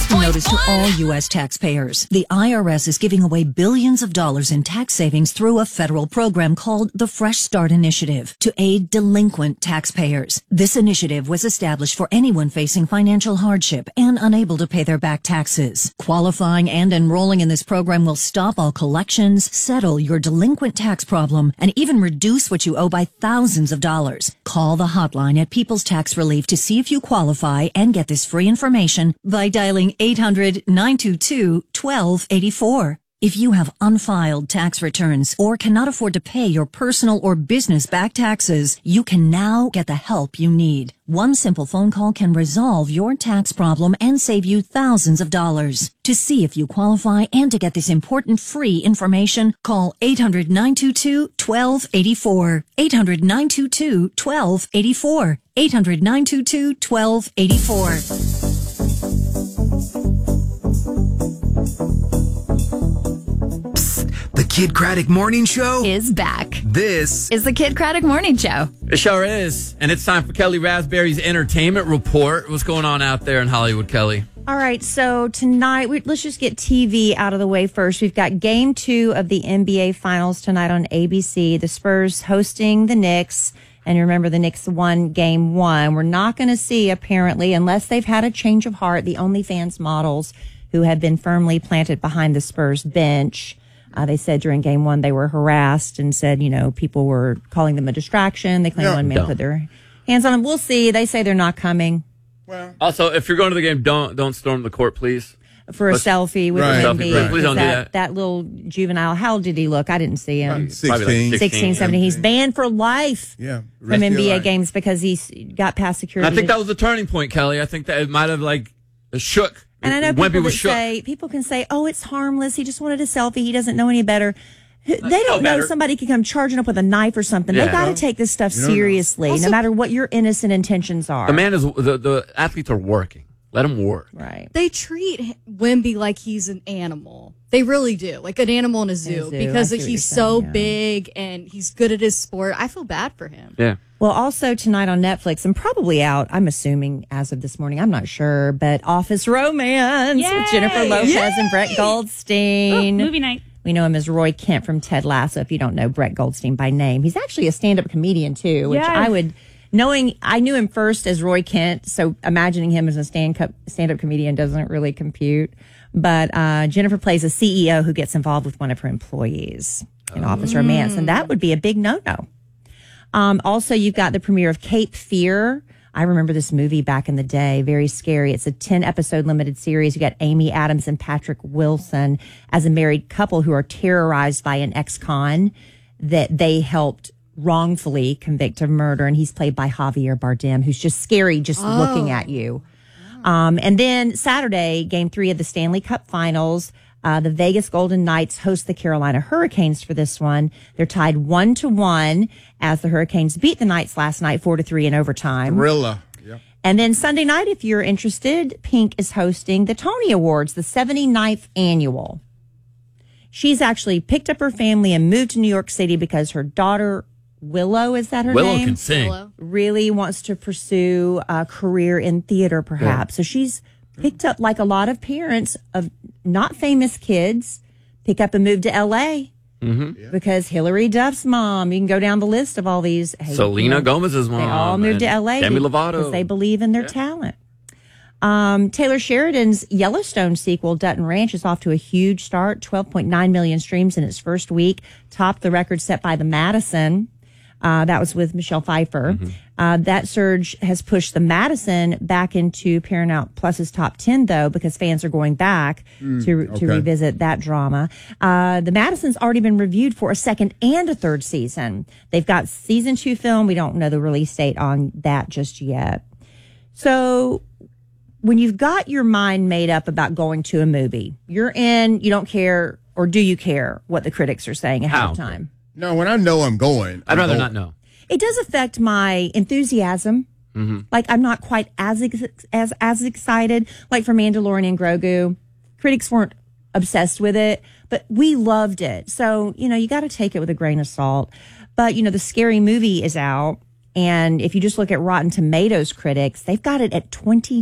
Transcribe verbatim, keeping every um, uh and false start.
Interesting notice to all U S taxpayers. The I R S is giving away billions of dollars in tax savings through a federal program called the Fresh Start Initiative to aid delinquent taxpayers. This initiative was established for anyone facing financial hardship and unable to pay their back taxes. Qualifying and enrolling in this program will stop all collections, settle your delinquent tax problem, and even reduce what you owe by thousands of dollars. Call the hotline at People's Tax Relief to see if you qualify and get this free information by dialing eight hundred, nine two two, one two eight four. If you have unfiled tax returns or cannot afford to pay your personal or business back taxes, you can now get the help you need. One simple phone call can resolve your tax problem and save you thousands of dollars. To see if you qualify and to get this important free information, call eight hundred, nine two two, one two eight four. eight hundred, nine two two, one two eight four. eight hundred, nine two two, one two eight four. The Kid Craddock Morning Show is back. This is the Kid Craddock Morning Show. It sure is. And it's time for Kelly Raspberry's Entertainment Report. What's going on out there in Hollywood, Kelly? All right, so tonight, we, let's just get T V out of the way first. We've got game two of the N B A Finals tonight on A B C. The Spurs hosting the Knicks. And remember, the Knicks won game one. We're not going to see, apparently, unless they've had a change of heart, the OnlyFans models who have been firmly planted behind the Spurs bench. Uh, they said during game one they were harassed and said, you know, people were calling them a distraction. They claim Yeah. one man Dumb. put their hands on them. We'll see. They say they're not coming. Well, also, if you're going to the game, don't don't storm the court, please. For a Let's- selfie with Right. an Selfie, Embiid. right. Please don't do that, that. little juvenile. How old did he look? I didn't see him. Probably sixteen. Like sixteen, seventeen. He's banned for life Yeah. from N B A games because he's got past security. I think that was the turning point, Kelly. I think that it might have, like, shook. And I know Wemby people was that shook. say, people can say, oh, it's harmless. He just wanted a selfie. He doesn't know any better. They don't know better. somebody could come charging up with a knife or something. They Yeah. got to take this stuff You don't know. seriously, Also- no matter what your innocent intentions are. The man is, the, the athletes are working. Let them work. Right. They treat Wemby like he's an animal. They really do, like an animal in a zoo, zoo. because I see what he's you're so saying, yeah. big and he's good at his sport. I feel bad for him. Yeah. Well, also tonight on Netflix, and probably out, I'm assuming as of this morning, I'm not sure, but Office Romance Yay! with Jennifer Lopez Yay! and Brett Goldstein. Oh, movie night. We know him as Roy Kent from Ted Lasso, if you don't know Brett Goldstein by name. He's actually a stand-up comedian, too, which Yes. I would, knowing, I knew him first as Roy Kent, so imagining him as a stand-up, stand-up comedian doesn't really compute. But uh, Jennifer plays a C E O who gets involved with one of her employees in Office Romance, and that would be a big no-no. Um, also, you've got the premiere of Cape Fear. I remember this movie back in the day. Very scary. It's a ten episode limited series. You got Amy Adams and Patrick Wilson as a married couple who are terrorized by an ex-con that they helped wrongfully convict of murder. And he's played by Javier Bardem, who's just scary just Oh. looking at you. Um, and then Saturday, game three of the Stanley Cup Finals. Uh, the Vegas Golden Knights host the Carolina Hurricanes for this one. They're tied one to one as the Hurricanes beat the Knights last night four to three in overtime. Thriller. Yep. And then Sunday night, if you're interested, Pink is hosting the Tony Awards, the seventy-ninth annual. She's actually picked up her family and moved to New York City because her daughter, Willow, is that her Willow name? can sing. Willow. Really wants to pursue a career in theater, perhaps. So she's picked up, like a lot of parents of not famous kids, pick up and move to L A Mm-hmm. because Hillary Duff's mom, you can go down the list of all these. Hey, Selena you know, Gomez's mom. They all moved and to L A Demi because Lovato. they believe in their talent. Um, Taylor Sheridan's Yellowstone sequel, Dutton Ranch, is off to a huge start. twelve point nine million streams in its first week, topped the record set by The Madison. Uh, that was with Michelle Pfeiffer. Mm-hmm. Uh, that surge has pushed The Madison back into Paramount Plus's top ten, though, because fans are going back Mm, to to okay. revisit that drama. Uh, The Madison's already been reviewed for a second and a third season. They've got season two film. We don't know the release date on that just yet. So when you've got your mind made up about going to a movie, you're in, you don't care, or do you care what the critics are saying ahead How? of time? No, when I know I'm going, I'd I'm rather going. not know. It does affect my enthusiasm. Mm-hmm. Like, I'm not quite as ex- as as excited. Like for Mandalorian and Grogu, critics weren't obsessed with it, but we loved it. So, you know, you got to take it with a grain of salt. But, you know, the Scary Movie is out. And if you just look at Rotten Tomatoes critics, they've got it at twenty